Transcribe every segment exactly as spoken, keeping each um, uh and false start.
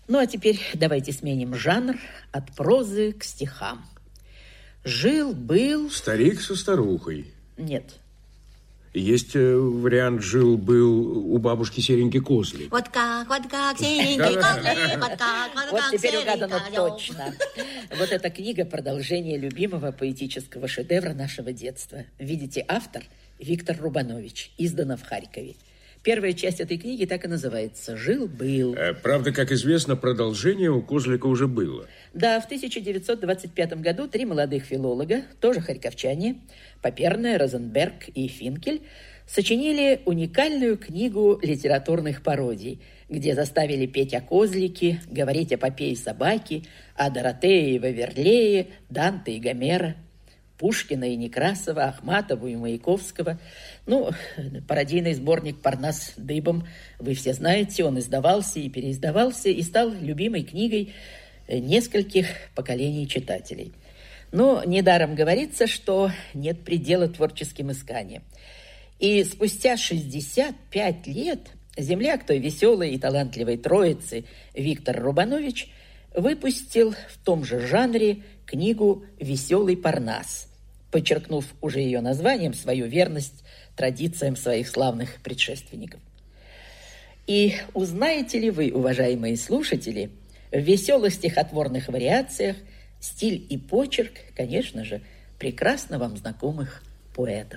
Ну, а теперь давайте сменим жанр от прозы к стихам. Жил-был... Старик со старухой. Нет. Есть вариант «Жил-был у бабушки серенький козлик». Вот как, вот как, серенький козлик, вот как, вот как, Вот теперь угадано серенький. точно. Вот эта книга – продолжение любимого поэтического шедевра нашего детства. Видите, автор Виктор Рубанович, издана в Харькове. Первая часть этой книги так и называется «Жил-был». Правда, как известно, продолжение у козлика уже было. Да, в тысяча девятьсот двадцать пятом году три молодых филолога, тоже харьковчане, Поперная, Розенберг и Финкель, сочинили уникальную книгу литературных пародий, где заставили петь о козлике, говорить о Попе и собаке, о Доротее и Ваверлее, Данте и Гомера, Пушкина и Некрасова, Ахматову и Маяковского. Ну, пародийный сборник «Парнас дыбом» вы все знаете, он издавался и переиздавался и стал любимой книгой нескольких поколений читателей. Но недаром говорится, что нет предела творческим исканиям. И спустя шестьдесят пять лет земляк той веселой и талантливой троицы Виктор Рубанович выпустил в том же жанре книгу «Веселый Парнас», подчеркнув уже ее названием свою верность традициям своих славных предшественников. И узнаете ли вы, уважаемые слушатели, в веселых стихотворных вариациях стиль и почерк, конечно же, прекрасно вам знакомых поэтов.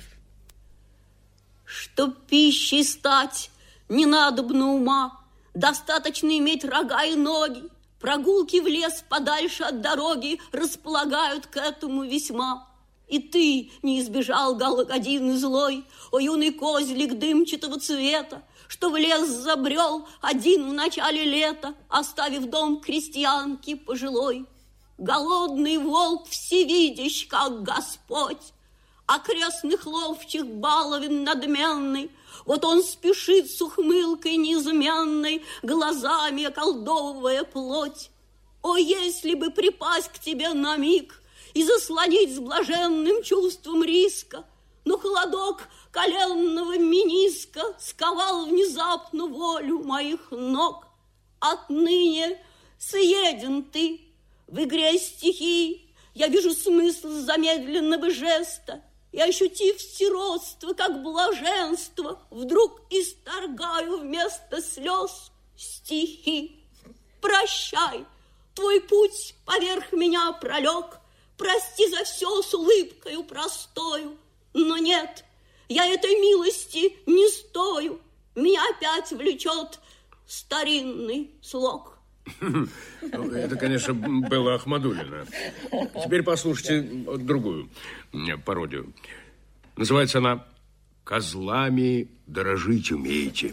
Чтоб пищей стать, не надобно ума, достаточно иметь рога и ноги. Прогулки в лес подальше от дороги располагают к этому весьма. И ты не избежал голодины злой, о юный козлик дымчатого цвета, что в лес забрел один в начале лета, оставив дом крестьянки пожилой. Голодный волк всевидящ, как Господь, окрестных ловчих баловин надменный, вот он спешит с ухмылкой неизменной, глазами околдовывая плоть. О, если бы припасть к тебе на миг и заслонить с блаженным чувством риска, но холодок коленного мениска сковал внезапно волю моих ног. Отныне съеден ты в игре стихий, я вижу смысл замедленного жеста, и, ощутив сиротство, как блаженство, вдруг исторгаю вместо слез стихи. Прощай, твой путь поверх меня пролег, прости за все с улыбкою простою, но нет, я этой милости не стою, меня опять влечет старинный слог. Это, конечно, было Ахмадулина. Теперь послушайте другую пародию. Называется она «Козлами дорожить умеете».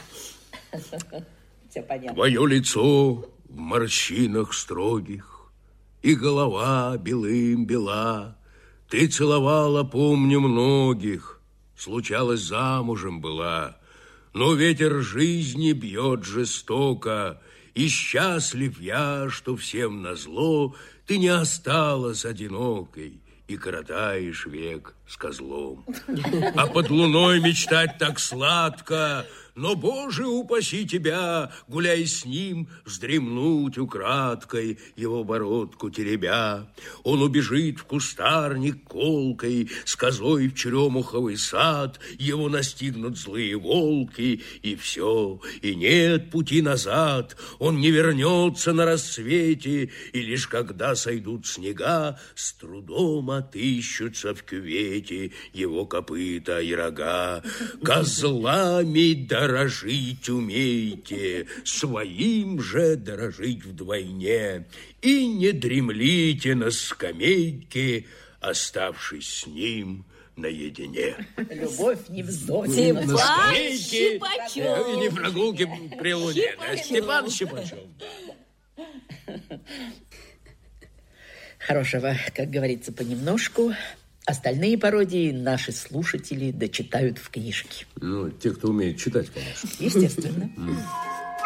Все понятно. Твое лицо в морщинах строгих, и голова белым бела. Ты целовала, помню, многих, случалось, замужем была. Но ветер жизни бьет жестоко, и счастлив я, что всем назло ты не осталась одинокой и коротаешь век с козлом. А под луной мечтать так сладко, но, Боже, упаси тебя, гуляй с ним, вздремнуть украдкой, его бородку теребя. Он убежит в кустарник колкой, с козой в черемуховый сад, его настигнут злые волки, и все, и нет пути назад. Он не вернется на рассвете, и лишь когда сойдут снега, с трудом отыщутся в кювете его копыта и рога. Козлами дорожить умейте, своим же дорожить вдвойне, и не дремлите на скамейке, оставшись с ним наедине. Любовь не вздохнет. На скамейке, Щипачев. и не прогулки при луне. Да, Степан Щипачев. Хорошего, как говорится, понемножку. Остальные пародии наши слушатели дочитают в книжке. Ну, те, кто умеет читать, конечно. Естественно.